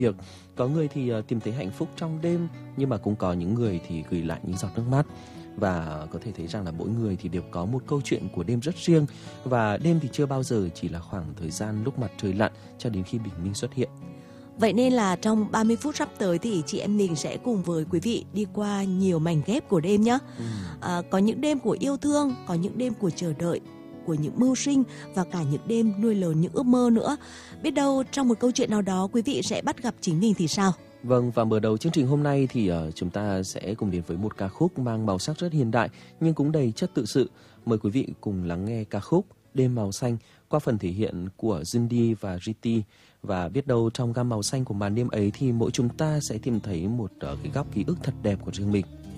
việc. Có người thì tìm thấy hạnh phúc trong đêm, nhưng mà cũng có những người thì gửi lại những giọt nước mắt. Và có thể thấy rằng là mỗi người thì đều có một câu chuyện của đêm rất riêng. Và đêm thì chưa bao giờ chỉ là khoảng thời gian lúc mặt trời lặn cho đến khi bình minh xuất hiện. Vậy nên là trong 30 phút sắp tới thì chị em mình sẽ cùng với quý vị đi qua nhiều mảnh ghép của đêm nhé. Có những đêm của yêu thương, có những đêm của chờ đợi, của những mưu sinh và cả những đêm nuôi lớn những ước mơ nữa. Biết đâu trong một câu chuyện nào đó quý vị sẽ bắt gặp chính mình thì sao? Vâng, và mở đầu chương trình hôm nay thì chúng ta sẽ cùng đến với một ca khúc mang màu sắc rất hiện đại nhưng cũng đầy chất tự sự. Mời quý vị cùng lắng nghe ca khúc Đêm Màu Xanh qua phần thể hiện của Jindy và Riti. Và biết đâu trong gam màu xanh của màn đêm ấy thì mỗi chúng ta sẽ tìm thấy một cái góc ký ức thật đẹp của riêng mình.